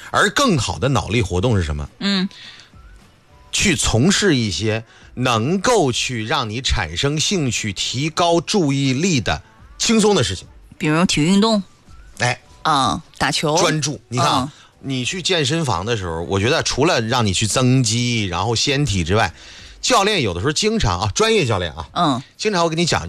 而更好的脑力活动是什么？去从事一些能够去让你产生兴趣、提高注意力的轻松的事情， 比如体育运动，打球， 专注。你看啊，你去健身房的时候，我觉得除了让你去增肌，然后纤体之外，教练有的时候经常专业教练经常会跟你讲。